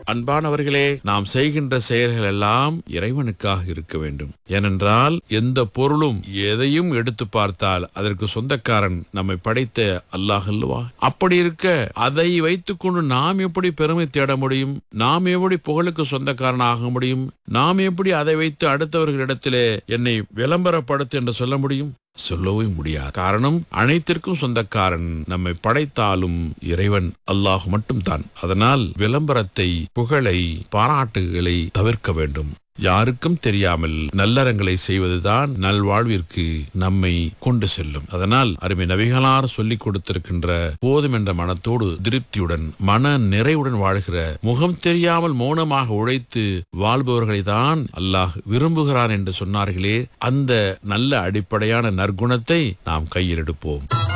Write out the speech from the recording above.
அன்பானவர்களே, நாம் செய்கின்ற செயல்கள் எல்லாம் இறைவனுக்காக இருக்க வேண்டும். ஏனென்றால் எந்த பொருளும் எதையும் எடுத்து பார்த்தால் அதற்கு சொந்தக்காரன் நம்மை படைத்த அல்லாஹ் அல்லவா? அப்படி இருக்க அதை வைத்துக்கொண்டு நாம் எப்படி பெருமை தேட முடியும்? நாம் எப்படி புகழுக்கு சொந்தக்காரன் ஆக முடியும்? நாம் எப்படி அதை வைத்து அடுத்தவர்களிடத்திலே என்னை விளம்பரப்படுத்து என்று சொல்ல முடியும்? சொல்லவே முடியாது. காரணம், அனைத்திற்கும் சொந்தக்காரன் நம்மை படைத்தாலும் இறைவன் அல்லாஹ் மட்டும்தான். அதனால் விளம்பரத்தை, புகழை, பாராட்டுகளை தவிர்க்க வேண்டும். யாருக்கும் தெரியாமல் நல்லறங்களை செய்வதுதான் நல்வாழ்விற்கு நம்மை கொண்டு செல்லும். அதனால் அருமை நபிகளார் சொல்லிக் கொடுத்திருக்கின்ற போதும் என்ற மனத்தோடு திருப்தியுடன் மன நிறைவுடன் வாழ்கிற, முகம் தெரியாமல் மௌனமாக உழைத்து வாழ்பவர்களை தான் அல்லாஹ் விரும்புகிறான் என்று சொன்னார்களே, அந்த நல்ல அடிப்படையான நற்குணத்தை நாம் கையில் எடுப்போம்.